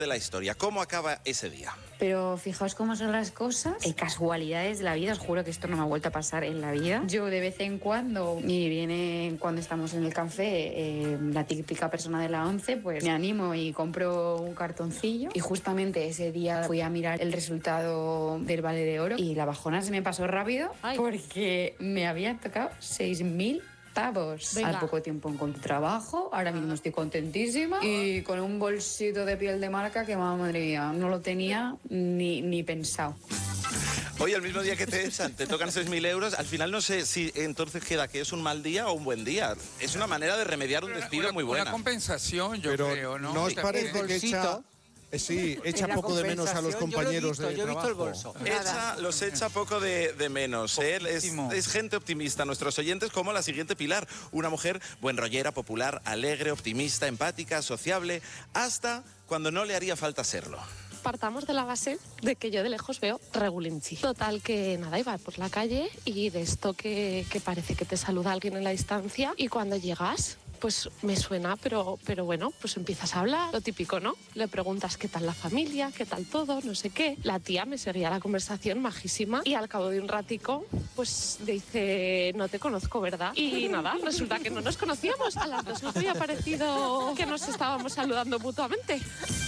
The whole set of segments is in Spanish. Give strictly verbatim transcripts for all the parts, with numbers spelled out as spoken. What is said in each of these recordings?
de la historia. ¿Cómo acaba ese día? Pero fijaos cómo son las cosas, eh, casualidades de la vida, os juro que esto no me ha vuelto a pasar en la vida. Yo de vez en cuando, y viene cuando estamos en el café, eh, la típica persona de la once, pues me animo y compro un cartoncillo, y justamente ese día fui a mirar el resultado del Vale de Oro y la bajona se me pasó rápido. Ay. Porque me habían tocado seis mil pavos. Venga. Al poco tiempo encontré trabajo, ahora mismo estoy contentísima y con un bolsito de piel de marca que, madre mía, no lo tenía ni, ni pensado. Hoy, el mismo día que te echan, te tocan seis mil euros, al final no sé si entonces queda que es un mal día o un buen día. Es una manera de remediar un despido una, muy buena. Una compensación, yo Pero creo, ¿no? ¿no os parece que echa... Eh, sí, echa poco de menos a los compañeros yo lo he visto, de yo he visto el trabajo. bolso. Echa, los echa poco de, de menos. ¿eh? Es, es gente optimista. Nuestros oyentes, como la siguiente Pilar. Una mujer buenrollera, popular, alegre, optimista, empática, sociable, hasta cuando no le haría falta serlo. Partamos de la base de que yo de lejos veo regulinchi. Total que nada, iba por la calle y de esto que, que parece que te saluda alguien en la distancia y cuando llegas, pues me suena, pero, pero bueno, pues empiezas a hablar, lo típico, ¿no? Le preguntas qué tal la familia, qué tal todo, no sé qué. La tía me seguía la conversación, majísima, y al cabo de un ratico, pues dice, no te conozco, ¿verdad? Y nada, resulta que no nos conocíamos. A las dos nos había parecido que nos estábamos saludando mutuamente.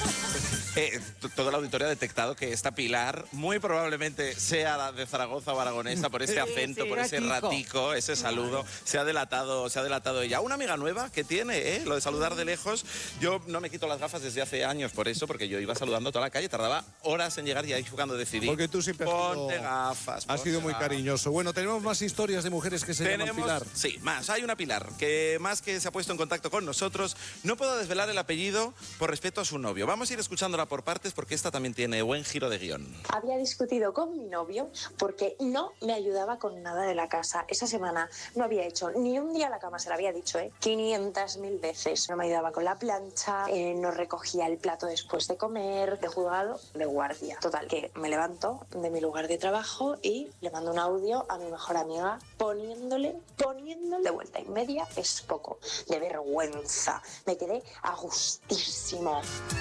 Eh, todo el auditorio ha detectado que esta Pilar muy probablemente sea la de Zaragoza o aragonesa por este acento, sí, sí, por ese ratico, ratico ese saludo. Se ha delatado, se ha delatado ella. Una amiga nueva que tiene, ¿eh? Lo de saludar de lejos. Yo no me quito las gafas desde hace años por eso, porque yo iba saludando toda la calle, tardaba horas en llegar y ahí jugando decidí. Porque tú siempre has ponte sido, gafas. Has sido muy gafas. cariñoso. Bueno, tenemos más historias de mujeres que se tenemos, llaman Pilar. Sí, más. Hay una Pilar que más que se ha puesto en contacto con nosotros, no puedo desvelar el apellido por respeto a su novio. Vamos a ir escuchándola por partes porque esta también tiene buen giro de guión. Había discutido con mi novio porque no me ayudaba con nada de la casa. Esa semana no había hecho ni un día la cama, se la había dicho, ¿eh? quinientas mil veces. No me ayudaba con la plancha, eh, no recogía el plato después de comer, de juzgado, de guardia. Total, que me levanto de mi lugar de trabajo y le mando un audio a mi mejor amiga poniéndole, poniéndole de vuelta y media. Es poco, de vergüenza. Me quedé a gustísimo.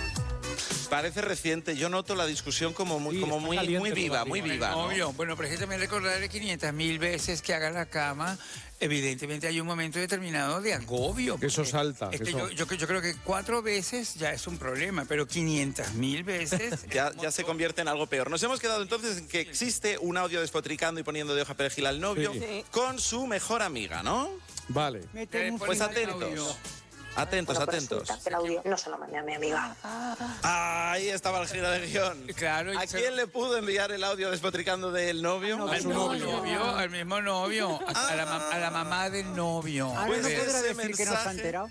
Parece reciente, yo noto la discusión como muy, sí, como muy, muy viva, muy viva. ¿no? Obvio. Bueno, pero es que también recordarle quinientas mil veces que haga la cama, evidentemente hay un momento determinado de agobio. Que eso salta. Es que que eso... yo, yo, yo creo que cuatro veces ya es un problema, pero quinientas mil veces... ya, ya se convierte en algo peor. Nos hemos quedado entonces en que existe un audio despotricando y poniendo de hoja perejil al novio sí. con su mejor amiga, ¿no? Vale. Eh, pues atentos. Atentos, bueno, atentos. El audio no se lo mandé a mi amiga. Ahí estaba el giro de guión. Claro, ¿A quién le pudo enviar el audio despotricando del novio? No, al novio. novio. Al mismo novio. Ah. A, la, a la mamá del novio. Ahora pues no podrá decir mensaje... que no se ha enterado.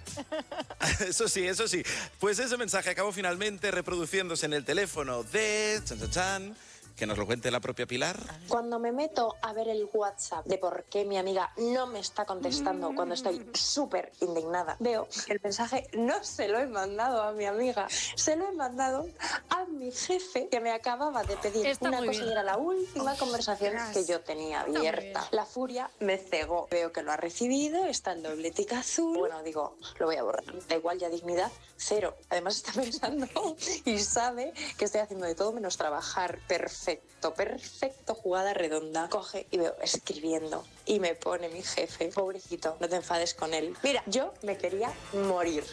Eso sí, eso sí. Pues ese mensaje acabó finalmente reproduciéndose en el teléfono de... Chan, chan, chan, que nos lo cuente la propia Pilar. Cuando me meto a ver el WhatsApp de por qué mi amiga no me está contestando cuando estoy súper indignada, veo que el mensaje no se lo he mandado a mi amiga, se lo he mandado a mi jefe que me acababa de pedir está una cosa y era la última oh, conversación gracias. que yo tenía abierta. La furia me cegó. Veo que lo ha recibido, está el doble tic azul. Bueno, digo, lo voy a borrar. Da igual, ya dignidad, cero. Además está pensando y sabe que estoy haciendo de todo menos trabajar. Perfecto. Perfecto, perfecto, jugada redonda. Coge y veo escribiendo y me pone mi jefe, pobrecito, no te enfades con él. Mira, yo me quería morir.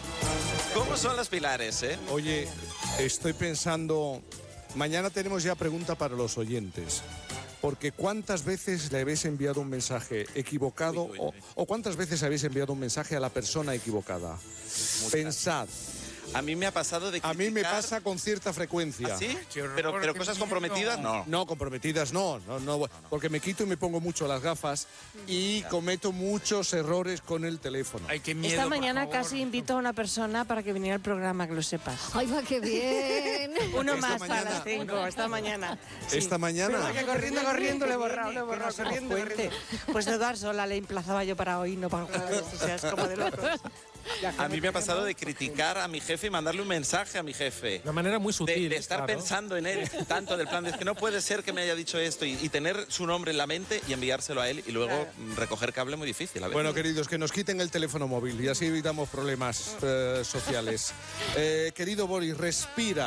¿Cómo son las Pilares, eh? Oye, estoy pensando, mañana tenemos ya pregunta para los oyentes. Porque ¿cuántas veces le habéis enviado un mensaje equivocado uy, uy, uy. O, o cuántas veces habéis enviado un mensaje a la persona equivocada? Muchas. Pensad. A mí me ha pasado de criticar... A mí me pasa con cierta frecuencia. ¿Ah, sí? Pero, pero cosas comprometidas, no. No, comprometidas no, no, no. Porque me quito y me pongo mucho las gafas y claro. cometo muchos errores con el teléfono. Ay, qué miedo, esta mañana casi invito a una persona para que viniera al programa, que lo sepas. ¡Ay, va, qué bien! Uno esta más mañana, a las cinco, esta mañana. Sí. Esta mañana. Pero que corriendo, corriendo, le he borrado, le he borrado, corriendo, corriendo. Pues de dar sola le emplazaba yo para hoy, no para jugar, o sea, es como de locos. A mí me ha pasado de criticar a mi jefe y mandarle un mensaje a mi jefe. De una manera muy sutil. De, de estar claro. pensando en él, tanto del plan, de, es que no puede ser que me haya dicho esto y, y tener su nombre en la mente y enviárselo a él y luego claro. recoger cable muy difícil. A bueno, queridos, que nos quiten el teléfono móvil y así evitamos problemas eh, sociales. Eh, querido Boris, respira.